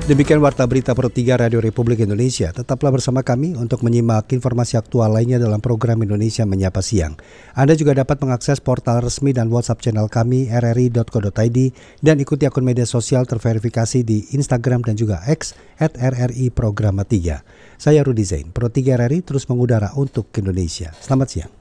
Demikian Warta Berita Pro 3 Radio Republik Indonesia. Tetaplah bersama kami untuk menyimak informasi aktual lainnya dalam program Indonesia Menyapa Siang. Anda juga dapat mengakses portal resmi dan WhatsApp channel kami rri.co.id dan ikuti akun media sosial terverifikasi di Instagram dan juga X @RRI Programa 3. Saya Rudi Zain, Pro 3 RRI terus mengudara untuk Indonesia. Selamat siang.